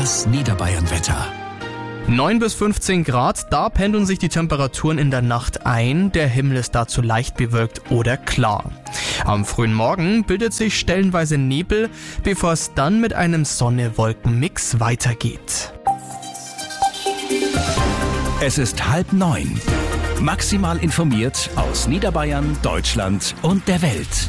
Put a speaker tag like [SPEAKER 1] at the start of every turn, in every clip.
[SPEAKER 1] Das Niederbayern-Wetter.
[SPEAKER 2] 9 bis 15 Grad, da pendeln sich die Temperaturen in der Nacht ein. Der Himmel ist dazu leicht bewölkt oder klar. Am frühen Morgen bildet sich stellenweise Nebel, bevor es dann mit einem Sonne-Wolken-Mix weitergeht.
[SPEAKER 1] Es ist 8:30. Maximal informiert aus Niederbayern, Deutschland und der Welt.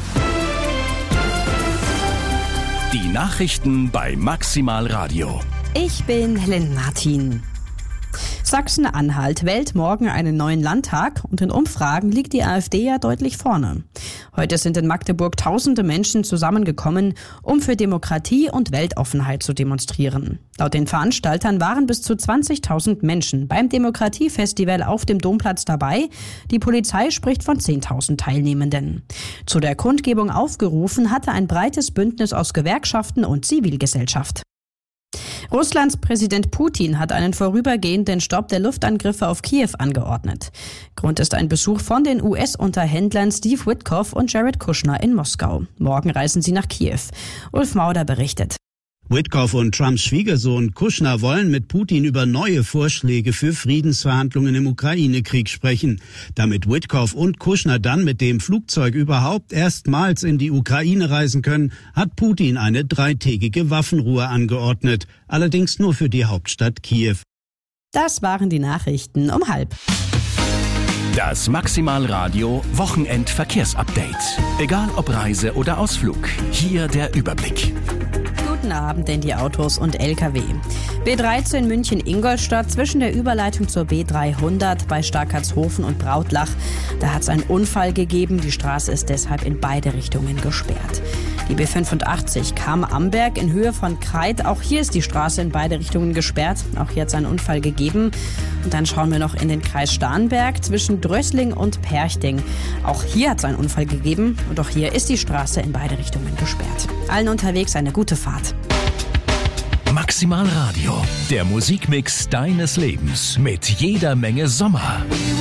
[SPEAKER 1] Die Nachrichten bei Maximal Radio.
[SPEAKER 3] Ich bin Helen Martin. Sachsen-Anhalt wählt morgen einen neuen Landtag und in Umfragen liegt die AfD ja deutlich vorne. Heute sind in Magdeburg tausende Menschen zusammengekommen, um für Demokratie und Weltoffenheit zu demonstrieren. Laut den Veranstaltern waren bis zu 20.000 Menschen beim Demokratiefestival auf dem Domplatz dabei. Die Polizei spricht von 10.000 Teilnehmenden. Zu der Kundgebung aufgerufen hatte ein breites Bündnis aus Gewerkschaften und Zivilgesellschaft. Russlands Präsident Putin hat einen vorübergehenden Stopp der Luftangriffe auf Kiew angeordnet. Grund ist ein Besuch von den US-Unterhändlern Steve Witkoff und Jared Kushner in Moskau. Morgen reisen sie nach Kiew. Ulf Mauder berichtet.
[SPEAKER 4] Witkoff und Trumps Schwiegersohn Kushner wollen mit Putin über neue Vorschläge für Friedensverhandlungen im Ukraine-Krieg sprechen. Damit Witkoff und Kushner dann mit dem Flugzeug überhaupt erstmals in die Ukraine reisen können, hat Putin eine 3-tägige Waffenruhe angeordnet. Allerdings nur für die Hauptstadt Kiew.
[SPEAKER 3] Das waren die Nachrichten um 12:30.
[SPEAKER 1] Das Maximal Radio Wochenend-Verkehrsupdate. Egal ob Reise oder Ausflug, hier der Überblick.
[SPEAKER 3] Guten Abend in die Autos und LKW. B13 München-Ingolstadt zwischen der Überleitung zur B300 bei Starkertshofen und Brautlach. Da hat es einen Unfall gegeben. Die Straße ist deshalb in beide Richtungen gesperrt. Die B85 Cham-Amberg in Höhe von Kreit. Auch hier ist die Straße in beide Richtungen gesperrt. Auch hier hat es einen Unfall gegeben. Und dann schauen wir noch in den Kreis Starnberg zwischen Drösling und Perchting. Auch hier hat es einen Unfall gegeben. Und auch hier ist die Straße in beide Richtungen gesperrt. Allen unterwegs eine gute Fahrt.
[SPEAKER 1] Maximal Radio, der Musikmix deines Lebens mit jeder Menge Sommer.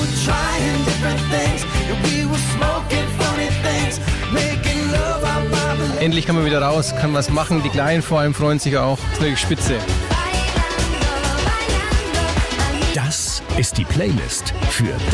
[SPEAKER 5] Endlich kann man wieder raus, kann was machen. Die Kleinen vor allem freuen sich auch. Das ist wirklich spitze.
[SPEAKER 1] Das ist die Playlist für